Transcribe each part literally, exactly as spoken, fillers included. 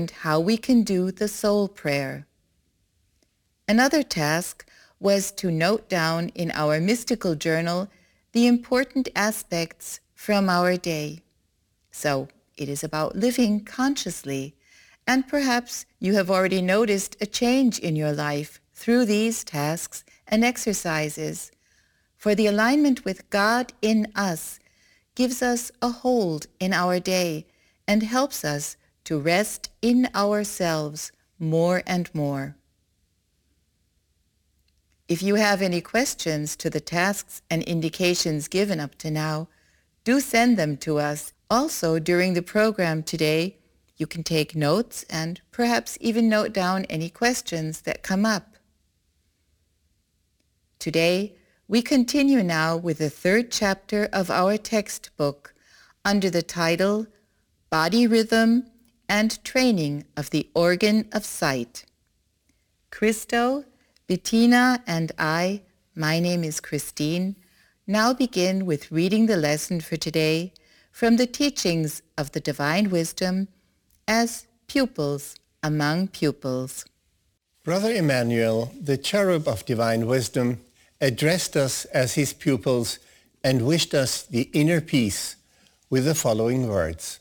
learned how we can do the soul prayer. Another task was to note down in our mystical journal the important aspects from our day. So it is about living consciously, and perhaps you have already noticed a change in your life through these tasks and exercises. For the alignment with God in us gives us a hold in our day and helps us to rest in ourselves more and more. If you have any questions to the tasks and indications given up to now, do send them to us. Also, during the program today, you can take notes and perhaps even note down any questions that come up. Today, we continue now with the third chapter of our textbook under the title Body Rhythm and Training of the Organ of Sight. Christo, Bettina, and I, my name is Christine, now begin with reading the lesson for today from the teachings of the Divine Wisdom as pupils among pupils. Brother Emmanuel, the cherub of Divine Wisdom, addressed us as his pupils and wished us the inner peace with the following words.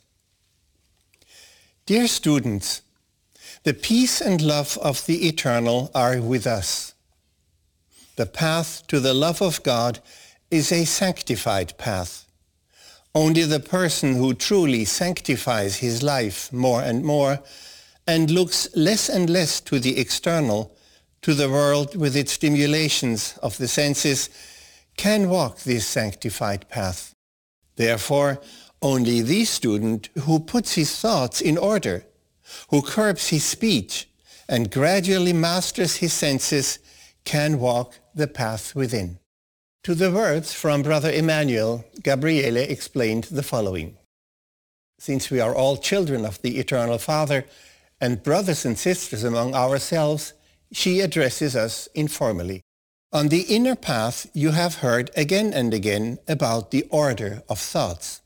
Dear students, the peace and love of the Eternal are with us. The path to the love of God is a sanctified path. Only the person who truly sanctifies his life more and more and looks less and less to the external, to the world with its stimulations of the senses, can walk this sanctified path. Therefore, only the student who puts his thoughts in order, who curbs his speech, and gradually masters his senses, can walk the path within. To the words from Brother Emmanuel, Gabriele explained the following. Since we are all children of the Eternal Father and brothers and sisters among ourselves, she addresses us informally. On the inner path, you have heard again and again about the order of thoughts.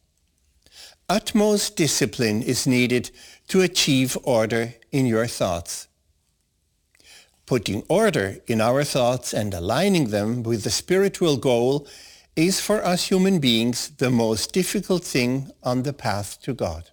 Utmost discipline is needed to achieve order in your thoughts. Putting order in our thoughts and aligning them with the spiritual goal is for us human beings the most difficult thing on the path to God.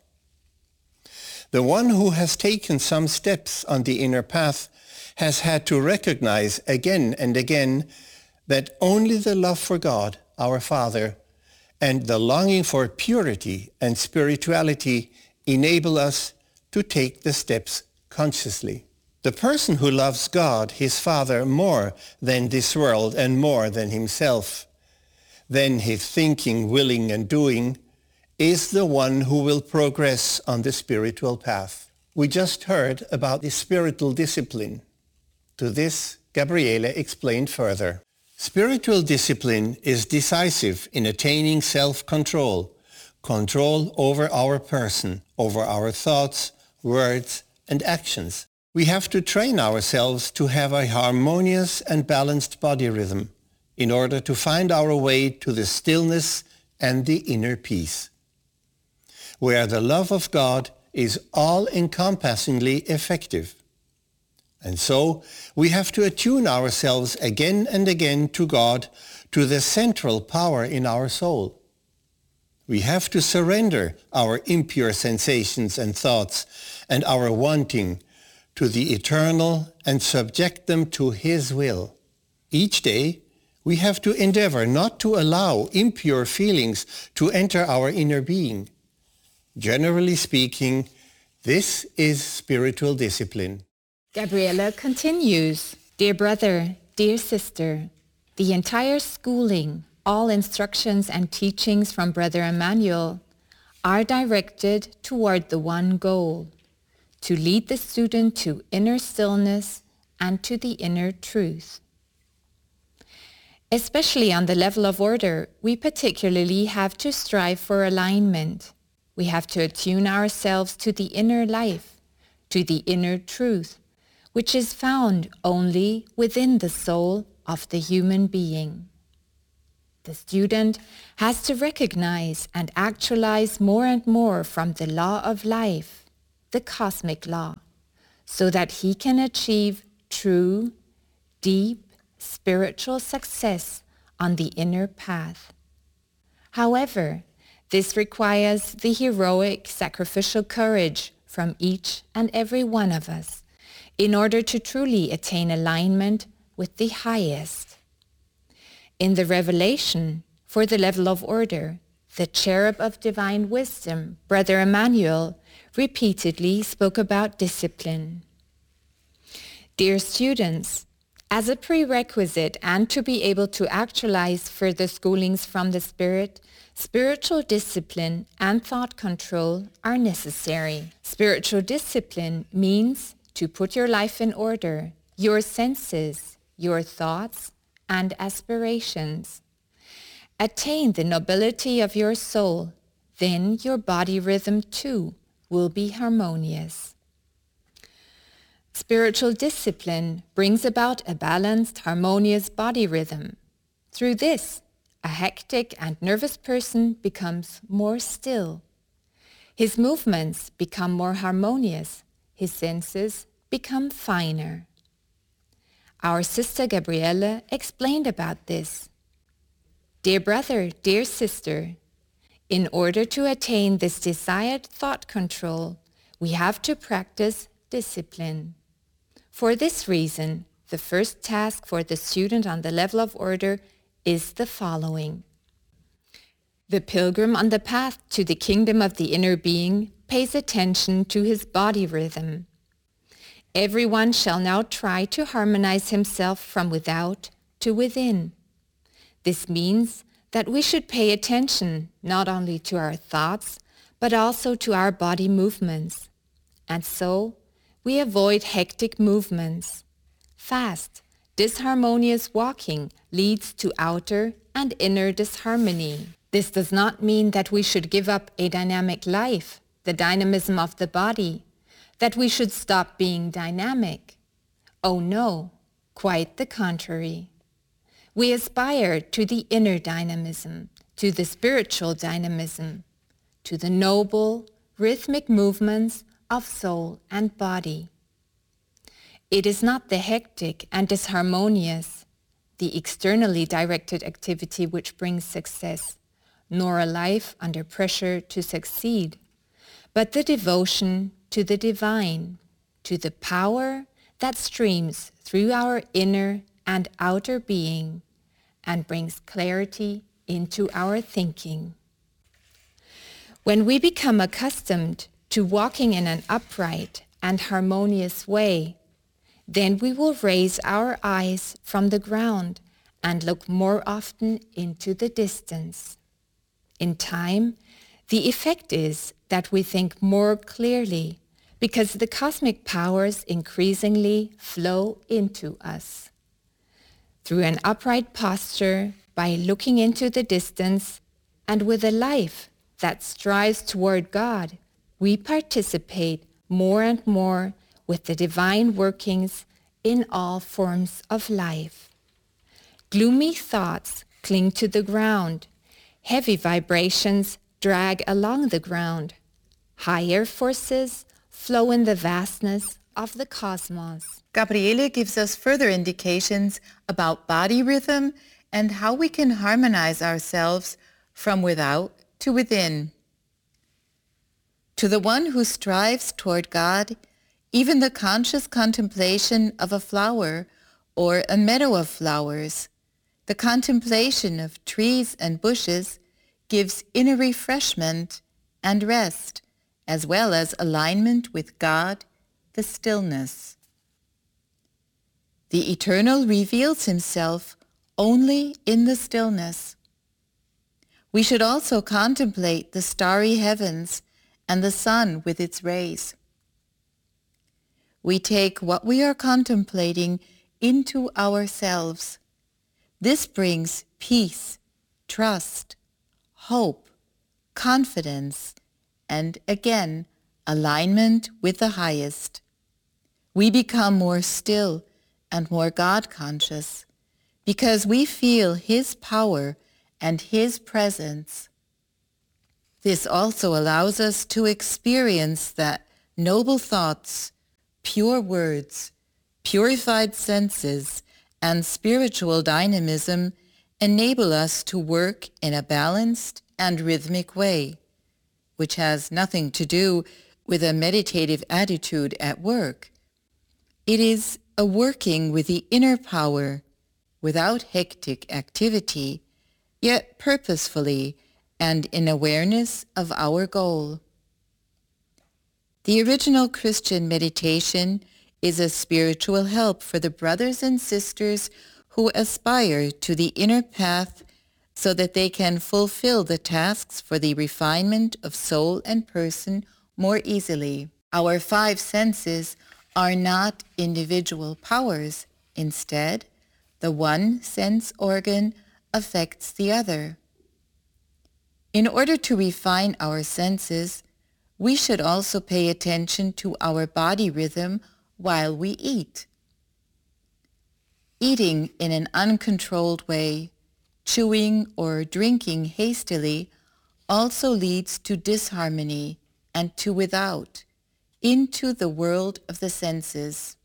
The one who has taken some steps on the inner path has had to recognize again and again that only the love for God, our Father, and the longing for purity and spirituality enable us to take the steps consciously. The person who loves God, his Father, more than this world and more than himself, than his thinking, willing, and doing, is the one who will progress on the spiritual path. We just heard about the spiritual discipline. To this, Gabriele explained further. Spiritual discipline is decisive in attaining self-control, control over our person, over our thoughts, words, and actions. We have to train ourselves to have a harmonious and balanced body rhythm in order to find our way to the stillness and the inner peace, where the love of God is all-encompassingly effective. And so we have to attune ourselves again and again to God, to the central power in our soul. We have to surrender our impure sensations and thoughts and our wanting to the Eternal and subject them to His will. Each day, we have to endeavor not to allow impure feelings to enter our inner being. Generally speaking, this is spiritual discipline. Gabriele continues, Dear brother, dear sister, the entire schooling, all instructions and teachings from Brother Emmanuel are directed toward the one goal, to lead the student to inner stillness and to the inner truth. Especially on the level of order, we particularly have to strive for alignment. We have to attune ourselves to the inner life, to the inner truth, which is found only within the soul of the human being. The student has to recognize and actualize more and more from the law of life, the cosmic law, so that he can achieve true, deep, spiritual success on the inner path. However, this requires the heroic, sacrificial courage from each and every one of us in order to truly attain alignment with the highest. In the revelation for the level of order, the cherub of divine wisdom, Brother Emmanuel, repeatedly spoke about discipline. Dear students, as a prerequisite and to be able to actualize further schoolings from the Spirit, spiritual discipline and thought control are necessary. Spiritual discipline means to put your life in order, your senses, your thoughts, and aspirations. Attain the nobility of your soul, then your body rhythm too will be harmonious. Spiritual discipline brings about a balanced, harmonious body rhythm. Through this, a hectic and nervous person becomes more still. His movements become more harmonious. His senses become finer. Our Sister Gabriele explained about this. Dear brother, dear sister, in order to attain this desired thought control, we have to practice discipline. For this reason, the first task for the student on the level of order is the following. The pilgrim on the path to the kingdom of the inner being pays attention to his body rhythm. Everyone shall now try to harmonize himself from without to within. This means that we should pay attention not only to our thoughts, but also to our body movements. And so, we avoid hectic movements. Fast, disharmonious walking leads to outer and inner disharmony. This does not mean that we should give up a dynamic life, the dynamism of the body, that we should stop being dynamic. Oh no, quite the contrary. We aspire to the inner dynamism, to the spiritual dynamism, to the noble, rhythmic movements of soul and body. It is not the hectic and disharmonious, the externally directed activity which brings success, nor a life under pressure to succeed, but the devotion to the divine, to the power that streams through our inner and outer being and brings clarity into our thinking. When we become accustomed to walking in an upright and harmonious way, then we will raise our eyes from the ground and look more often into the distance. In time, the effect is that we think more clearly because the cosmic powers increasingly flow into us. Through an upright posture, by looking into the distance, and with a life that strives toward God, we participate more and more with the divine workings in all forms of life. Gloomy thoughts cling to the ground. Heavy vibrations drag along the ground. Higher forces flow in the vastness of the cosmos. Gabriele gives us further indications about body rhythm and how we can harmonize ourselves from without to within. To the one who strives toward God, even the conscious contemplation of a flower or a meadow of flowers, the contemplation of trees and bushes gives inner refreshment and rest, as well as alignment with God, the stillness. The Eternal reveals himself only in the stillness. We should also contemplate the starry heavens and the sun with its rays. We take what we are contemplating into ourselves. This brings peace, trust, hope, confidence, and again, alignment with the highest. We become more still and more God-conscious because we feel his power and his presence. This also allows us to experience that noble thoughts, pure words, purified senses, and spiritual dynamism enable us to work in a balanced and rhythmic way, which has nothing to do with a meditative attitude at work. It is a working with the inner power, without hectic activity, yet purposefully and in awareness of our goal. The original Christian meditation is a spiritual help for the brothers and sisters who aspire to the inner path so that they can fulfill the tasks for the refinement of soul and person more easily. Our five senses are not individual powers. Instead, the one sense organ affects the other. In order to refine our senses, we should also pay attention to our body rhythm while we eat. Eating in an uncontrolled way, chewing or drinking hastily, also leads to disharmony and to without, into the world of the senses.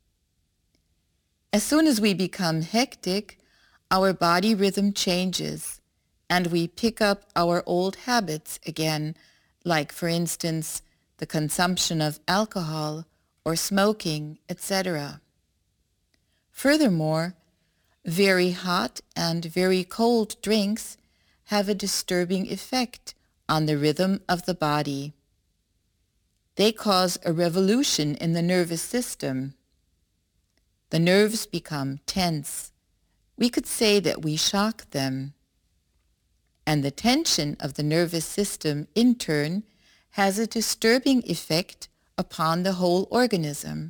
As soon as we become hectic, our body rhythm changes, and we pick up our old habits again, like, for instance, the consumption of alcohol or smoking, et cetera. Furthermore, very hot and very cold drinks have a disturbing effect on the rhythm of the body. They cause a revolution in the nervous system. The nerves become tense. We could say that we shock them. And the tension of the nervous system, in turn, has a disturbing effect upon the whole organism.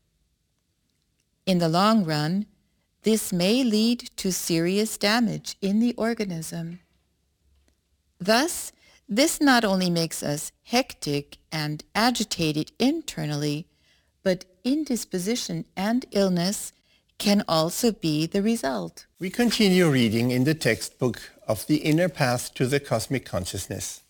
In the long run, this may lead to serious damage in the organism. Thus, this not only makes us hectic and agitated internally, but indisposition and illness can also be the result. We continue reading in the textbook of The Inner Path to the Cosmic Consciousness.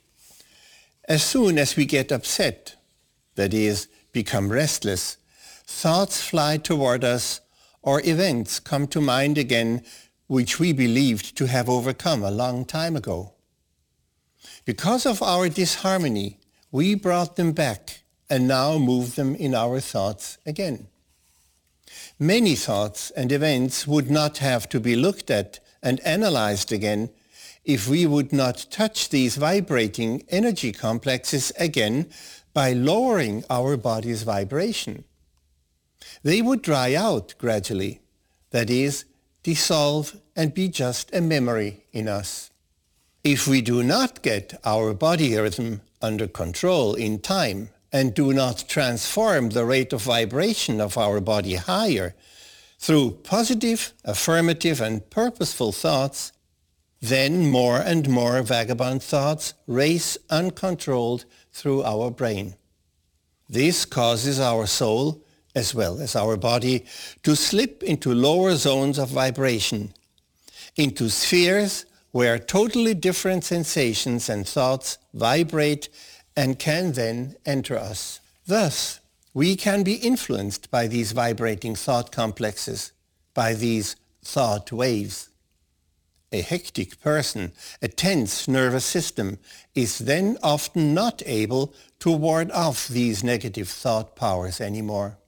As soon as we get upset, that is, become restless, thoughts fly toward us or events come to mind again which we believed to have overcome a long time ago. Because of our disharmony, we brought them back and now move them in our thoughts again. Many thoughts and events would not have to be looked at and analyzed again if we would not touch these vibrating energy complexes again by lowering our body's vibration. They would dry out gradually, that is, dissolve and be just a memory in us. If we do not get our body rhythm under control in time and do not transform the rate of vibration of our body higher through positive, affirmative, and purposeful thoughts, then more and more vagabond thoughts race uncontrolled through our brain. This causes our soul, as well as our body, to slip into lower zones of vibration, into spheres where totally different sensations and thoughts vibrate and can then enter us. Thus, we can be influenced by these vibrating thought complexes, by these thought waves. A hectic person, a tense nervous system, is then often not able to ward off these negative thought powers anymore.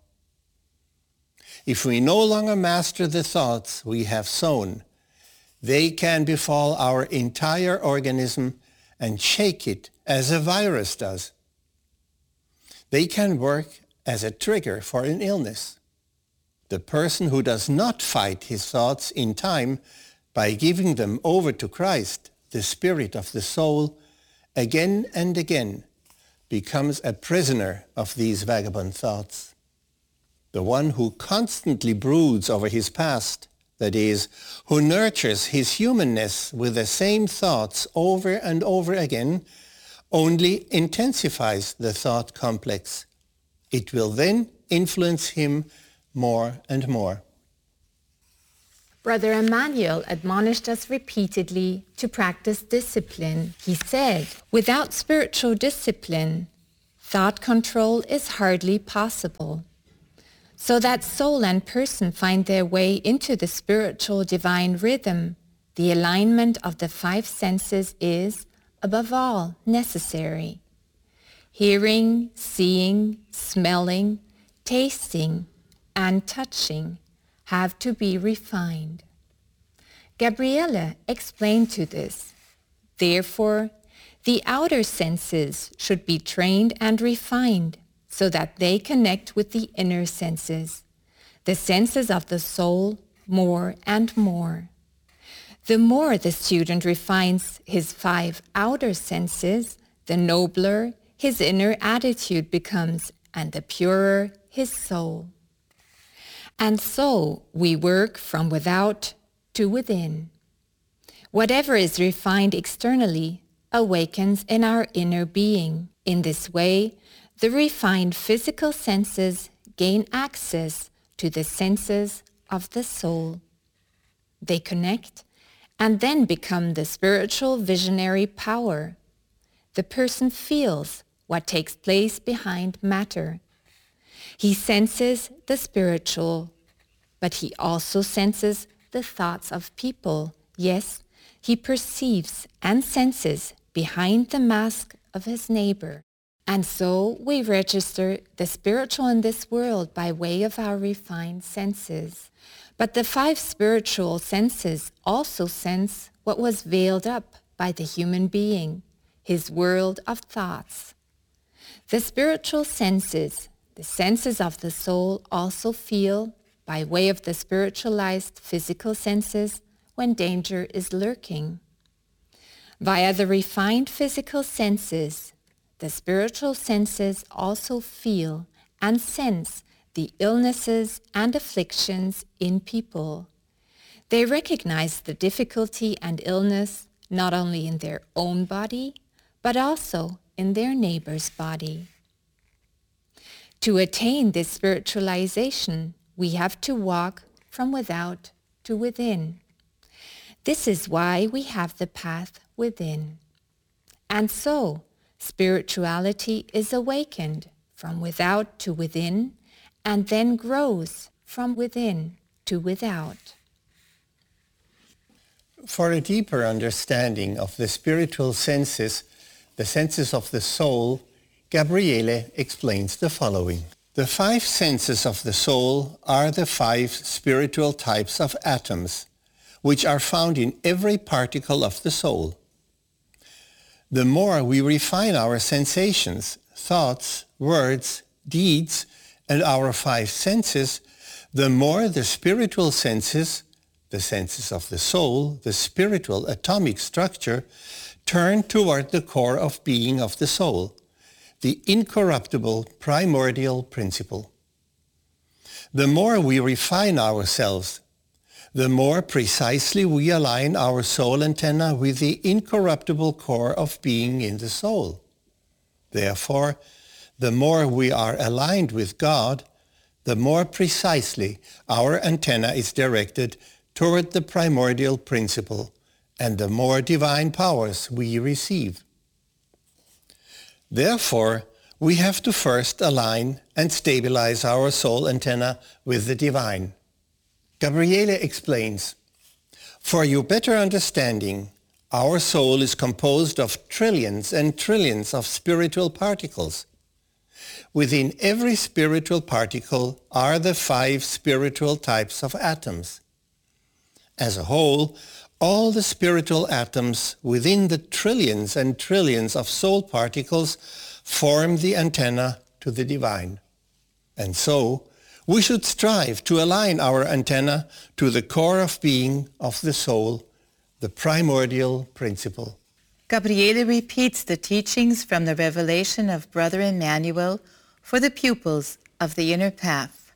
If we no longer master the thoughts we have sown, they can befall our entire organism and shake it as a virus does. They can work as a trigger for an illness. The person who does not fight his thoughts in time by giving them over to Christ, the Spirit of the soul, again and again becomes a prisoner of these vagabond thoughts. The one who constantly broods over his past, that is, who nurtures his humanness with the same thoughts over and over again, only intensifies the thought complex. It will then influence him more and more. Brother Emmanuel admonished us repeatedly to practice discipline. He said, without spiritual discipline, thought control is hardly possible. So that soul and person find their way into the spiritual divine rhythm, the alignment of the five senses is, above all, necessary. Hearing, seeing, smelling, tasting, and touching have to be refined. Gabriele explained to this. Therefore, the outer senses should be trained and refined so that they connect with the inner senses, the senses of the soul, more and more. The more the student refines his five outer senses, the nobler his inner attitude becomes and the purer his soul. And so we work from without to within. Whatever is refined externally awakens in our inner being. In this way, the refined physical senses gain access to the senses of the soul. They connect and then become the spiritual visionary power. The person feels what takes place behind matter. He senses the spiritual, but he also senses the thoughts of people. Yes, he perceives and senses behind the mask of his neighbor. And so we register the spiritual in this world by way of our refined senses. But the five spiritual senses also sense what was veiled up by the human being, his world of thoughts. The spiritual senses, the senses of the soul, also feel, by way of the spiritualized physical senses, when danger is lurking. Via the refined physical senses, the spiritual senses also feel and sense the illnesses and afflictions in people. They recognize the difficulty and illness not only in their own body, but also in their neighbor's body. To attain this spiritualization, we have to walk from without to within. This is why we have the path within. And so, spirituality is awakened from without to within and then grows from within to without. For a deeper understanding of the spiritual senses, the senses of the soul, Gabriele explains the following. The five senses of the soul are the five spiritual types of atoms, which are found in every particle of the soul. The more we refine our sensations, thoughts, words, deeds, and our five senses, the more the spiritual senses, the senses of the soul, the spiritual atomic structure, turn toward the core of being of the soul, the incorruptible primordial principle. The more we refine ourselves, the more precisely we align our soul antenna with the incorruptible core of being in the soul. Therefore, the more we are aligned with God, the more precisely our antenna is directed toward the primordial principle, and the more divine powers we receive. Therefore, we have to first align and stabilize our soul antenna with the divine. Gabriele explains, for your better understanding, our soul is composed of trillions and trillions of spiritual particles. Within every spiritual particle are the five spiritual types of atoms. As a whole, all the spiritual atoms within the trillions and trillions of soul particles form the antenna to the divine. And so, we should strive to align our antenna to the core of being of the soul, the primordial principle. Gabriele repeats the teachings from the revelation of Brother Emmanuel for the pupils of the inner path.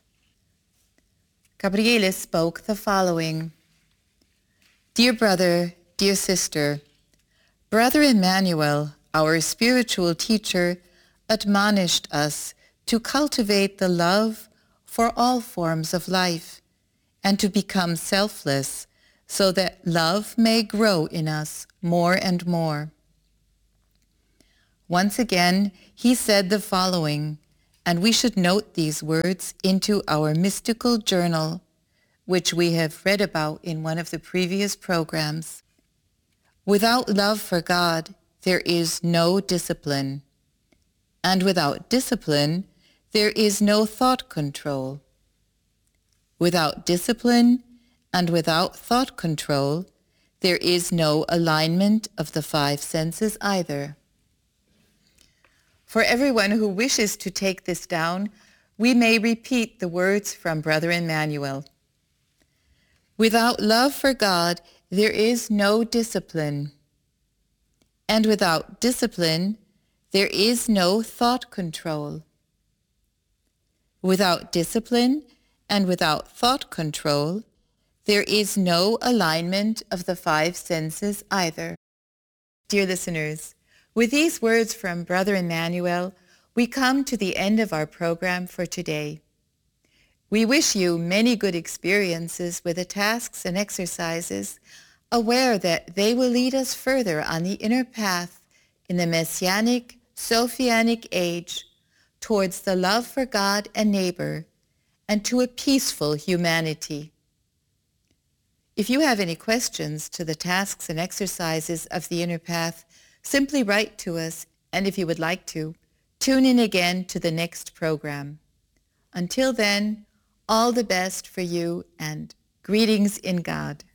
Gabriele spoke the following. Dear brother, dear sister, Brother Emmanuel, our spiritual teacher, admonished us to cultivate the love for all forms of life and to become selfless so that love may grow in us more and more. Once again, he said the following, and we should note these words into our mystical journal, which we have read about in one of the previous programs. Without love for God, there is no discipline. And without discipline, there is no thought control. Without discipline and without thought control, there is no alignment of the five senses either. For everyone who wishes to take this down, we may repeat the words from Brother Emmanuel. Without love for God, there is no discipline. And without discipline, there is no thought control. Without discipline and without thought control, there is no alignment of the five senses either. Dear listeners, with these words from Brother Emmanuel, we come to the end of our program for today. We wish you many good experiences with the tasks and exercises, aware that they will lead us further on the inner path in the Messianic, Sophianic age towards the love for God and neighbor and to a peaceful humanity. If you have any questions to the tasks and exercises of the inner path, simply write to us, and if you would like to, tune in again to the next program. Until then, all the best for you and greetings in God.